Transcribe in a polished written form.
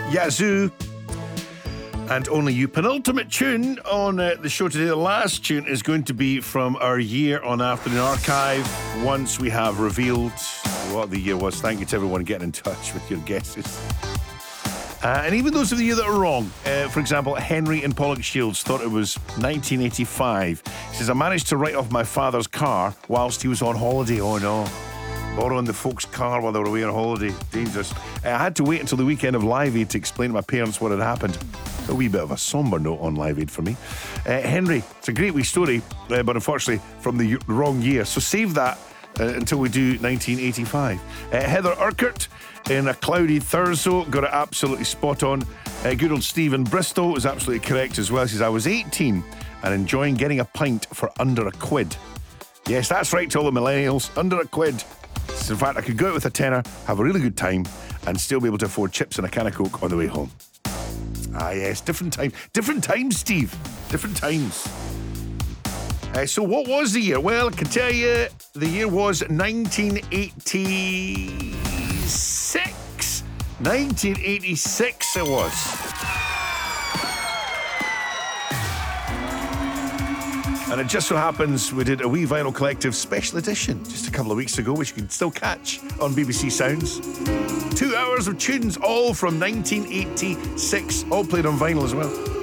Yazoo and Only You. Penultimate tune on the show today. The last tune is going to be from our year on Afternoon Archive once we have revealed what the year was. Thank you to everyone getting in touch with your guesses. And even those of you that are wrong, for example, Henry in Pollock Shields thought it was 1985. He says, I managed to write off my father's car whilst he was on holiday. Oh no. Borrowing the folks' car while they were away on holiday. Dangerous. I had to wait until the weekend of Live Aid to explain to my parents what had happened. A wee bit of a somber note on Live Aid for me. Henry, it's a great wee story, but unfortunately from the wrong year. So save that until we do 1985. Heather Urquhart in A Cloudy Thursday got it absolutely spot on. Good old Stephen Bristol was absolutely correct as well. He says, I was 18 and enjoying getting a pint for under a quid. Yes, that's right to all the millennials, under a quid. In fact, I could go out with a tenner, have a really good time, and still be able to afford chips and a can of Coke on the way home. Ah, yes, different times, Steve. Different times. So what was the year? Well, I can tell you, the year was 1986. 1986 it was. And it just so happens we did a wee Vinyl Collective special edition just a couple of weeks ago, which you can still catch on BBC Sounds. 2 hours of tunes, all from 1986, all played on vinyl as well.